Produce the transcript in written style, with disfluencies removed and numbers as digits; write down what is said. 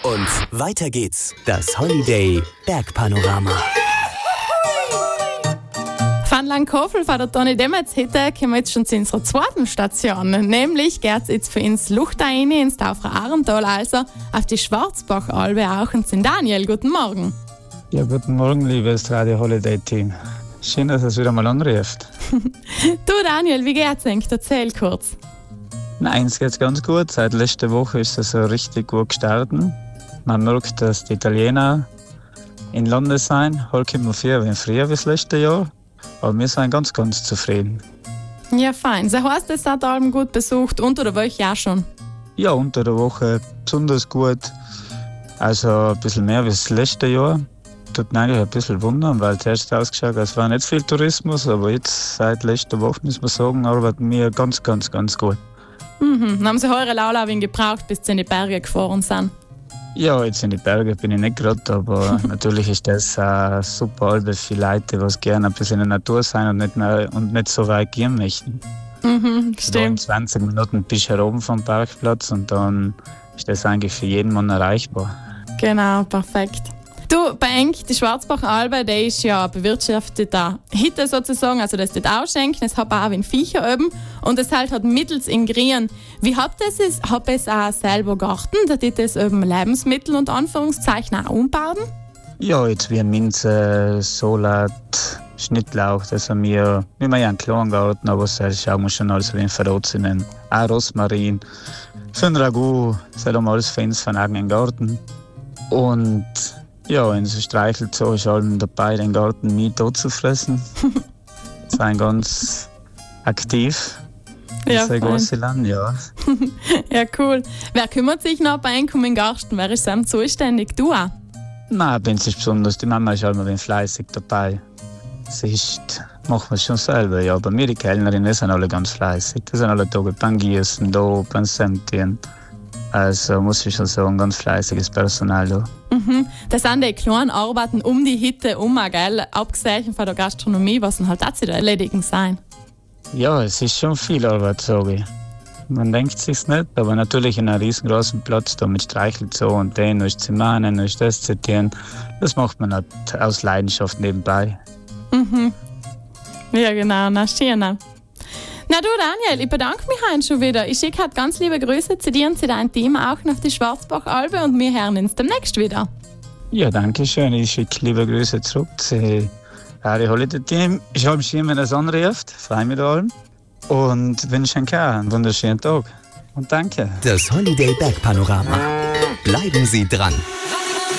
Und weiter geht's. Das Holiday Bergpanorama. Von Langkofel von der Toni Demetz heute kommen wir jetzt schon zu unserer zweiten Station. Nämlich geht's jetzt für ins Lucht rein, ins Taufra Arental, also auf die Schwarzbachalbe auch und sind Daniel. Guten Morgen. Ja, guten Morgen, liebes Radio Holiday Team. Schön, dass es wieder mal anruft. Du Daniel, wie geht's eigentlich? Erzähl kurz. Nein, es geht ganz gut. Seit letzter Woche ist es so richtig gut gestartet. Man merkt, dass die Italiener in Lande sind. Heute kommen wir viel wie früher wie das letzte Jahr. Aber wir sind ganz, ganz zufrieden. Ja, fein. Das heißt, es hat allem gut besucht, unter der Woche auch schon? Ja, unter der Woche besonders gut. Also ein bisschen mehr wie das letzte Jahr. Tut mich eigentlich ein bisschen wundern, weil zuerst ausgeschaut, es war nicht viel Tourismus, aber jetzt seit letzter Woche, muss man sagen, arbeiten wir ganz, ganz, ganz gut. Dann haben Sie eure Laulawin gebraucht, bis Sie in die Berge gefahren sind? Ja, jetzt in die Berge bin ich nicht gerade, aber natürlich ist das super Albe für Leute, die gerne ein bisschen in der Natur sein und nicht so weit gehen möchten. Stimmt. Da in 20 Minuten bist du heroben vom Parkplatz und dann ist das eigentlich für jeden Mann erreichbar. Genau, perfekt. Du, bei Enk, die Schwarzbachalbe, der ist ja bewirtschafteter Hitte sozusagen, also das dort ausschenken, es hat auch ein Viecher oben und es halt hat mittels in Grien. Wie habt ihr es? Habt ihr es auch selber Garten, da die das eben Lebensmittel und Anführungszeichen auch umbauen? Ja, jetzt wie Minze, Salat, Schnittlauch, das haben wir ja einen kleinen Garten, aber das schauen wir schon alles wie ein Verrotzenen. Auch Rosmarin, für ein Ragout, das haben wir alles für uns von eigenen Garten. Und ja, in so Streichelzoo ist allem dabei, den Garten mit anzufressen. Sind ganz aktiv. Ja, sehr große Land, ja. Ja, cool. Wer kümmert sich noch bei Enk um den Garten? Wer ist dem zuständig? Du auch? Nein, bin ich besonders. Die Mama ist immer fleißig dabei. Machen wir schon selber, ja. Aber wir, die Kellnerinnen, sind alle ganz fleißig. Die sind alle Tage beim Gießen, da, beim Sämtchen. Also muss ich schon sagen, ganz fleißiges Personal da. Das sind die kleinen Arbeiten um die Hitte herum, gell? Abgesehen von der Gastronomie, was dann halt auch zu erledigen sein. Ja, es ist schon viel Arbeit, sage ich. Man denkt sich's nicht, aber natürlich in einem riesengroßen Platz da mit Streichelzoo und den, noch ist Zimanen, noch ist das zitieren. Das macht man halt aus Leidenschaft nebenbei. Ja, genau, na schön. Na du Daniel, ich bedanke mich schon wieder. Ich schicke halt ganz liebe Grüße zu dir und zu deinem Team auch auf die Schwarzbachalbe und wir hören uns demnächst wieder. Ja, danke schön. Ich schicke liebe Grüße zurück zu Radio Holiday Team. Ich habe schön, wenn es anruft. Freue mich da allem. Und wünsche euch einen wunderschönen Tag. Und danke. Das Holiday Bergpanorama. Bleiben Sie dran.